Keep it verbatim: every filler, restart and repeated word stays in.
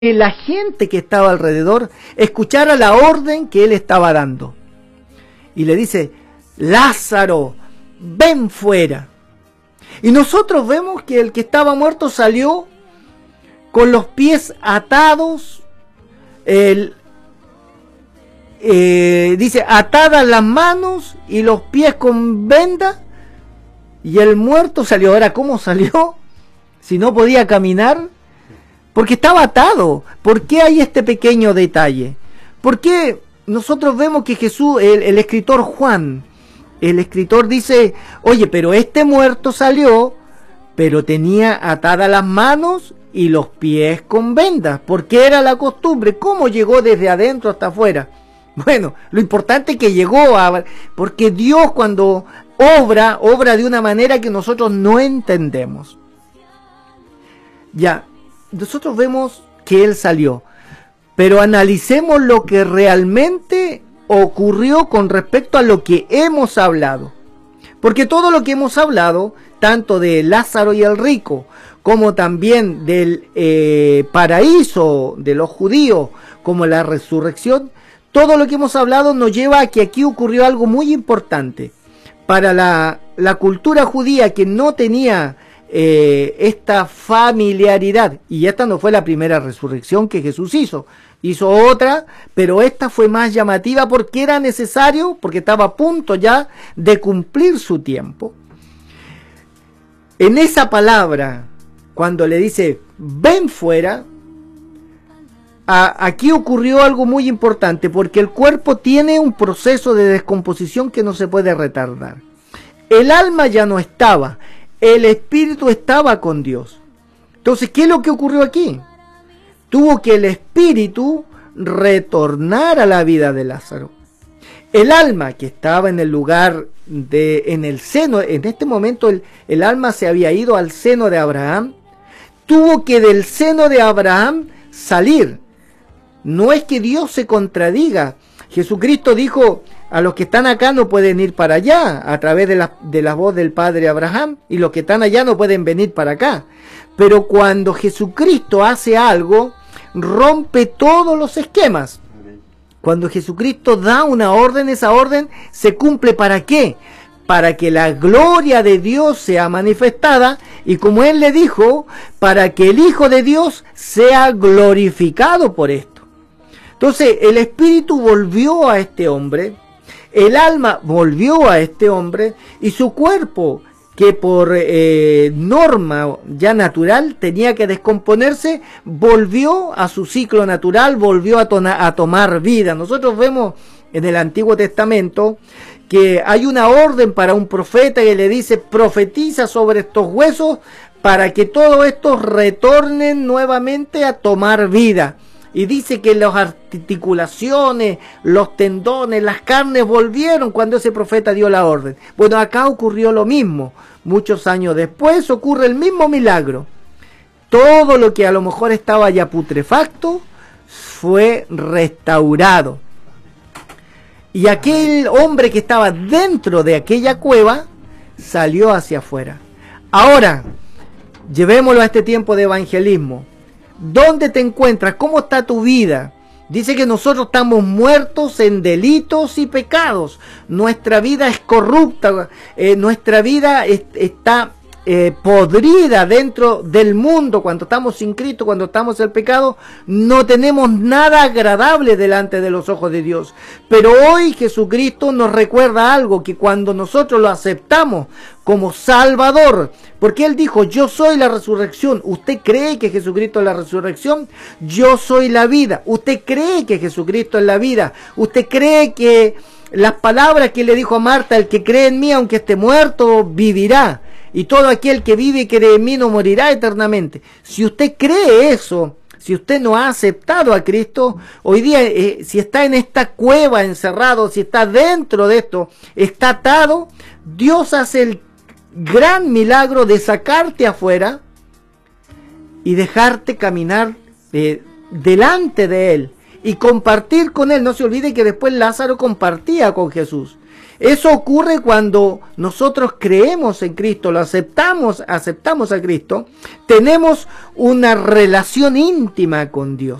que la gente que estaba alrededor escuchara la orden que él estaba dando. Y le dice: Lázaro, ven fuera. Y nosotros vemos que el que estaba muerto salió con los pies atados, el, eh, dice, atadas las manos y los pies con venda, y el muerto salió. Ahora, ¿cómo salió? Si no podía caminar, porque estaba atado. ¿Por qué hay este pequeño detalle? Porque nosotros vemos que Jesús, el, el escritor Juan, el escritor dice: oye, pero este muerto salió, pero tenía atadas las manos y los pies con vendas, porque era la costumbre. ¿Cómo llegó desde adentro hasta afuera? Bueno, lo importante es que llegó a... porque Dios, cuando obra, obra de una manera que nosotros no entendemos. Ya, nosotros vemos que él salió, pero analicemos lo que realmente ocurrió con respecto a lo que hemos hablado. Porque todo lo que hemos hablado, tanto de Lázaro y el rico, como también del eh, paraíso de los judíos, como la resurrección, todo lo que hemos hablado nos lleva a que aquí ocurrió algo muy importante. Para la, la cultura judía, que no tenía eh, esta familiaridad, y esta no fue la primera resurrección que Jesús hizo, hizo otra, pero esta fue más llamativa porque era necesario, porque estaba a punto ya de cumplir su tiempo. En esa palabra, cuando le dice ven fuera, a, aquí ocurrió algo muy importante, porque el cuerpo tiene un proceso de descomposición que no se puede retardar. El alma ya no estaba, el espíritu estaba con Dios. Entonces, ¿qué es lo que ocurrió aquí? Tuvo que el espíritu retornar a la vida de Lázaro. El alma, que estaba en el lugar de, en el seno, en este momento el, el alma se había ido al seno de Abraham, tuvo que del seno de Abraham salir. No es que Dios se contradiga. Jesucristo dijo: a los que están acá no pueden ir para allá, a través de la, de la voz del padre Abraham, y los que están allá no pueden venir para acá. Pero cuando Jesucristo hace algo, rompe todos los esquemas. Cuando Jesucristo da una orden, esa orden se cumple. ¿Para qué? Para que la gloria de Dios sea manifestada, y como él le dijo, para que el Hijo de Dios sea glorificado por esto. Entonces el espíritu volvió a este hombre, el alma volvió a este hombre, y su cuerpo, que por eh, norma ya natural tenía que descomponerse, volvió a su ciclo natural, volvió a, a tomar vida. Nosotros vemos en el Antiguo Testamento que hay una orden para un profeta que le dice: profetiza sobre estos huesos para que todos estos retornen nuevamente a tomar vida. Y dice que las articulaciones, los tendones, las carnes volvieron cuando ese profeta dio la orden. Bueno, acá ocurrió lo mismo. Muchos años después ocurre el mismo milagro. Todo lo que a lo mejor estaba ya putrefacto fue restaurado. Y aquel hombre que estaba dentro de aquella cueva salió hacia afuera. Ahora, llevémoslo a este tiempo de evangelismo. ¿Dónde te encuentras? ¿Cómo está tu vida? Dice que nosotros estamos muertos en delitos y pecados. Nuestra vida es corrupta. Eh, nuestra vida es, está eh, podrida dentro del mundo. Cuando estamos sin Cristo, cuando estamos en el pecado, no tenemos nada agradable delante de los ojos de Dios. Pero hoy Jesucristo nos recuerda algo, que cuando nosotros lo aceptamos como Salvador, porque Él dijo: yo soy la resurrección. ¿Usted cree que Jesucristo es la resurrección? Yo soy la vida. ¿Usted cree que Jesucristo es la vida? ¿Usted cree que las palabras que le dijo a Marta: el que cree en mí, aunque esté muerto, vivirá? Y todo aquel que vive y cree en mí no morirá eternamente. Si usted cree eso, si usted no ha aceptado a Cristo, hoy día, eh, si está en esta cueva encerrado, si está dentro de esto, está atado, Dios hace el gran milagro de sacarte afuera y dejarte caminar eh, delante de Él y compartir con Él. No se olvide que después Lázaro compartía con Jesús. Eso ocurre cuando nosotros creemos en Cristo, lo aceptamos, aceptamos a Cristo, tenemos una relación íntima con Dios.